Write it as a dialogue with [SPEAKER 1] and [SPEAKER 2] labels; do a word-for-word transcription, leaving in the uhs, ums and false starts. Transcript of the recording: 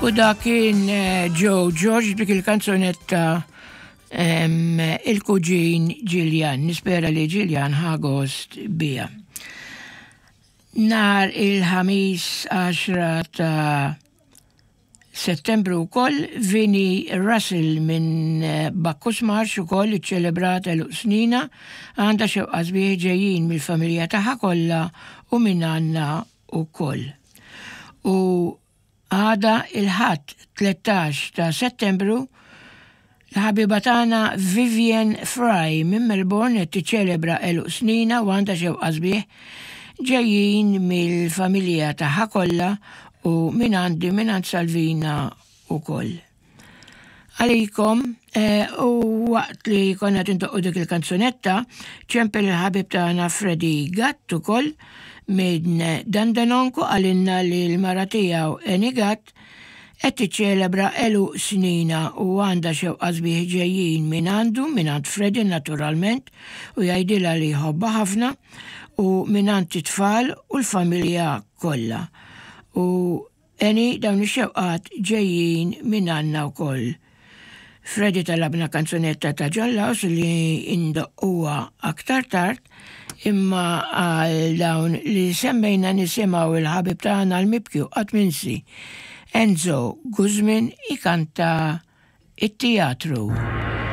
[SPEAKER 1] U da kien Joe George dik il-kanzunetta il-kuġin Ġiljan, nispera li Ġiljan ħagost bija. Nar il-ħamis għaxra ta' Settembru wkoll Vini Russell minn Bakkus Marx ukoll iċċelebrata l-snina għandha xewqa sbieħ ġejjin mill-familja tagħha kollha u minn għandna wkoll. U għada il-ħadd tlettax ta' Settembru l-ħabiba tagħna Vivian Fry minn Melbourne qed tiċċelebra eluq snina u għandha xewqa sbieħ ġejjin mill-familja tagħha kollha u min għandi min għand Salvina ukoll. Għalikom, u waqt li konna tintoqqu dik il-kanzunetta, ċempel il-ħabib tagħna Freddy Gatt ukoll minn Dandenonku għalinna li l-mara tiegħu Eni Gatt qed tiċċelebra eluq snina u għandha xewqa sbieħ ġejjin min għandu min għand Freddy naturalment u jgħidilha li jħobbha ħafna u min għand it-tfal u l-familja kollha. U Eni dawn ix-xewqat ġejjin minn għandna wkoll. Freddy talabna kanzunetta ta' John Laws li indoqquha aktar tard imma għal dawn li semmejna nisimgħu il-ħabib tagħna l-mibkju qatt minsi. Enzo Guzmin ikanta it-teatru.